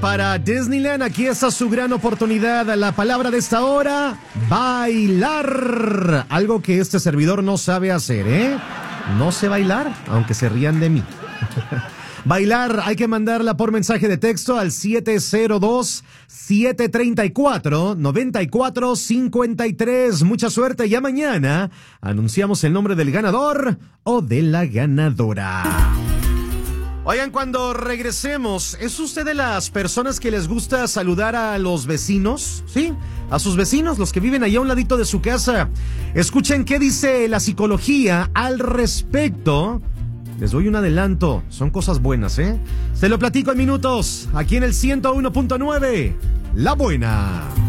para Disneyland. Aquí está su gran oportunidad. La palabra de esta hora, bailar. Algo que este servidor no sabe hacer, ¿eh? No sé bailar, aunque se rían de mí. Bailar, hay que mandarla por mensaje de texto al 702-734-9453. Mucha suerte, ya mañana anunciamos el nombre del ganador o de la ganadora. Oigan, cuando regresemos, ¿es usted de las personas que les gusta saludar a los vecinos? ¿Sí? A sus vecinos, los que viven allá a un ladito de su casa. Escuchen qué dice la psicología al respecto. Les doy un adelanto, son cosas buenas, ¿eh? Se lo platico en minutos, aquí en el 101.9, La Buena.